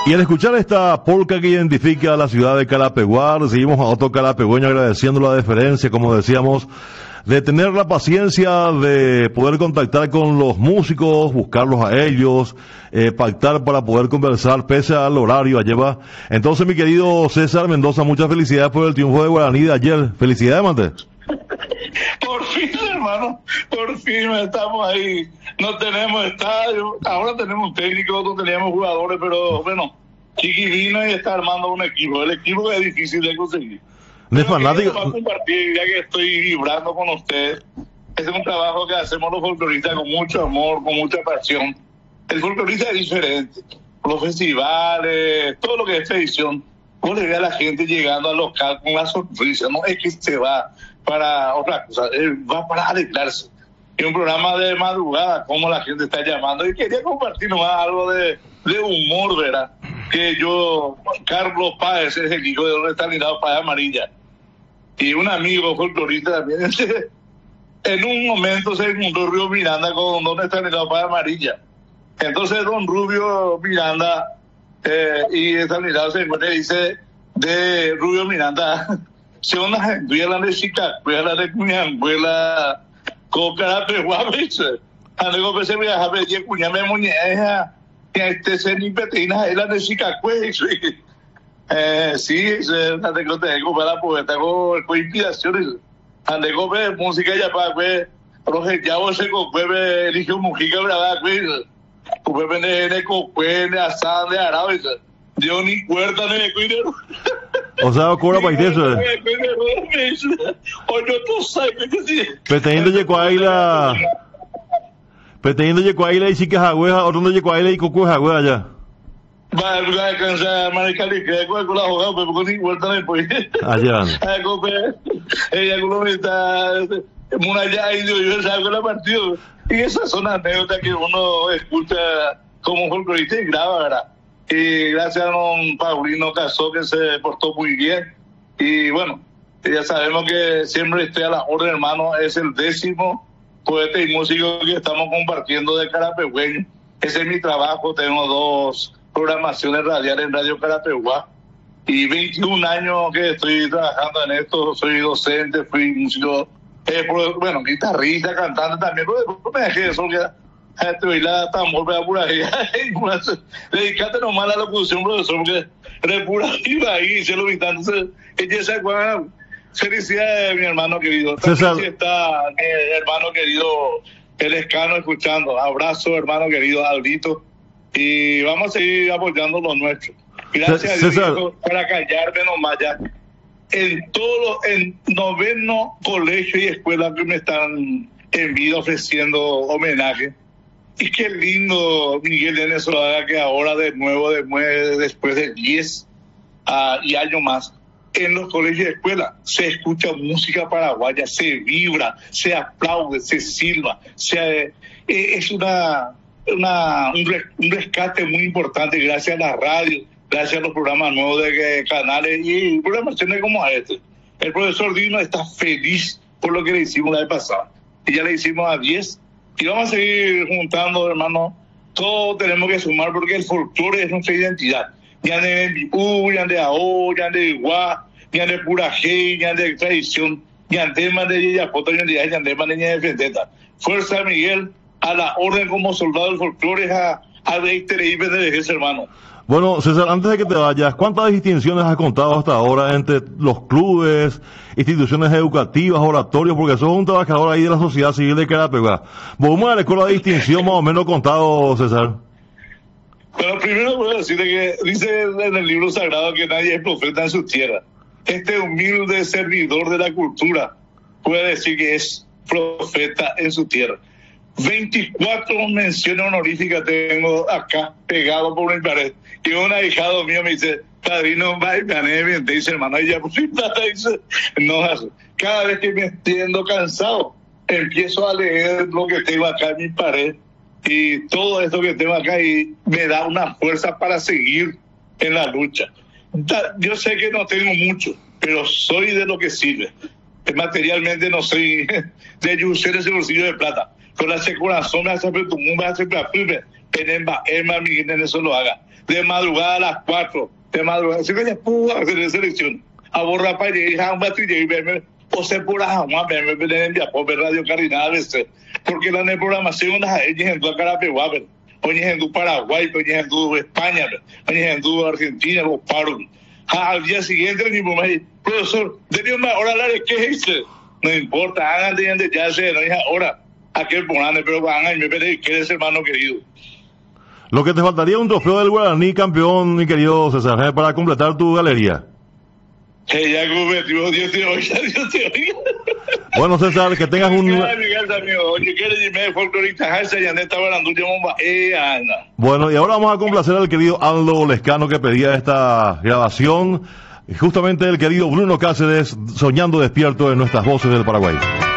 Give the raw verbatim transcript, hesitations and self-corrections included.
Y al escuchar esta polca que identifica a la ciudad de Carapeguá, recibimos a otro carapegueño agradeciendo la deferencia, como decíamos, de tener la paciencia de poder contactar con los músicos, buscarlos a ellos, eh, pactar para poder conversar pese al horario allá va. Entonces, mi querido César Mendoza, muchas felicidades por el triunfo de Guaraní de ayer. Felicidades, Mante. Por fin, hermano, por fin estamos ahí. No tenemos estadio, ahora tenemos un técnico, no teníamos jugadores, pero bueno, Chiqui vino y está armando un equipo. El equipo es difícil de conseguir. De fanático. Para compartir, ya que estoy vibrando con ustedes, es un trabajo que hacemos los folcloristas con mucho amor, con mucha pasión. El folclorista es diferente. Los festivales, todo lo que es expedición, vos le ves a la gente llegando al local con la sonrisa, no es que se va para otra cosa, él va para alegrarse. Es un programa de madrugada, como la gente está llamando, y quería compartir nomás algo de, de humor, ¿verdad? Que yo, Carlos Páez, es el hijo de donde está Lindado Páez Amarilla, y un amigo folclorista también, en un momento se encontró Rubio Miranda con donde está Lindado Páez Amarilla. Entonces don Rubio Miranda eh, y Estanislao se encuentra y dice de Rubio Miranda, se una la de chica, la de cuñanguela, coca, pero guapiche. Algo que se me deja ver, y cuñame muñeja, que este se ni petina, la de chica, pues. Eh, sí, la de que te digo para la poeta, con inspiraciones. Ande cope música ya para pues, Roger Yavo se cope, eligió Mujica, ¿verdad? Pues, cope de cope, de asada, de arado, yo ni cuerda ni de cuidero. O sea, cobra para eso. O yo tú sabes que sí. Peteniendo Yecuaila. Peteniendo Yecuaila y chica jagüeja, otro no Yecuaila y coco jagüeja allá. Va a alcanzar Maricali, que con la jugada, pero con ni vuelta de pues. Allá. Ella con lo está. Una ya y yo salgo la partido. Y esas son anécdotas que uno escucha como folclorista y graba, ¿verdad? Y gracias a don Paulino Casó, que se portó muy bien. Y bueno, ya sabemos que siempre estoy a la orden, hermano. Es el décimo poeta y músico que estamos compartiendo de Carapehueño. Ese es mi trabajo. Tengo dos programaciones radiales en Radio Carapehuá. Y veintiún años que estoy trabajando en esto. Soy docente, fui músico, eh, bueno, guitarrista, cantante también. Pero después me dejé eso, que te oí la tambor, pero pura ahí. Dedicate nomás a la locución, profesor, porque eres pura viva ahí, se lo vi tanto. Entonces, ella se acuerda. Felicidades, mi hermano querido. También sí está mi hermano querido, el Escano, escuchando. Abrazo, hermano querido, Aldito. Y vamos a seguir apoyando lo nuestro. Gracias C- a Dios, Diego, para callarme nomás ya. En todos los, en noveno colegio y escuela que me están en vida ofreciendo homenaje. Y qué lindo, Miguel de Nesolaga, que ahora de nuevo, de nueve, después de diez uh, y años más, en los colegios y escuelas se escucha música paraguaya, se vibra, se aplaude, se silba, se, eh, es una, una un, res, un rescate muy importante gracias a la radio, gracias a los programas nuevos de eh, canales y programaciones como este. El profesor Dino está feliz por lo que le hicimos la vez pasada. Y ya le hicimos a diez. Y vamos a seguir juntando, hermano. Todos tenemos que sumar porque el folclore es nuestra identidad. Ya de Bipú, ya de Ao, ya de Iguá, ya de Purajé, ya de tradición, ya de man de Yayapoto, ya de ya de man de Vendetta. Fuerza, Miguel, a la orden como soldado del folclore, a, a Víctor y de ese hermano. Bueno, César, antes de que te vayas, ¿cuántas distinciones has contado hasta ahora entre los clubes, instituciones educativas, oratorios? Porque sos un trabajador ahí de la sociedad civil de Carapehuá. ¿Vos me recuerda de distinción más o menos contado, César? Pero primero voy a decirle que dice en el libro sagrado que nadie es profeta en su tierra. Este humilde servidor de la cultura puede decir que es profeta en su tierra. veinticuatro menciones honoríficas tengo acá pegado por mi pared. Y un ahijado mío me dice, padrino, me gané bien. Te dice, hermano, y ya pues, dice, no, cada vez que me entiendo cansado, empiezo a leer lo que tengo acá en mi pared y todo esto que tengo acá y me da una fuerza para seguir en la lucha. Yo sé que no tengo mucho, pero soy de lo que sirve. Materialmente no soy de yucer ese bolsillo de plata. Con la corazón me hace tu mundo, me hace para firme. Penemba, Emma, Miguel, eso lo haga. de madrugada a las cuatro, de madrugada, así que ya pudo hacer la selección. A borrar para llegar a un batillo y verme, o se por a Juan, verme, verme en Japón, ver Radio Carinales, porque la programación de ellos en toda Carapeguá, oye en Paraguay, oye en España, oye en Argentina, los paros. Al día siguiente, ni por ahí, profesor, de una hora la de qué es, no importa, hagan de ya se, no es ahora. Aquel ponane, pero hagan, me parece que eres hermano querido. Lo que te faltaría un trofeo del Guaraní, campeón, mi querido César, para completar tu galería. Que ya cometió, Dios te oiga, Dios te oiga. Bueno, César, que tengas un... Bueno, y ahora vamos a complacer al querido Aldo Lescano, que pedía esta grabación, justamente el querido Bruno Cáceres, soñando despierto en nuestras voces del Paraguay.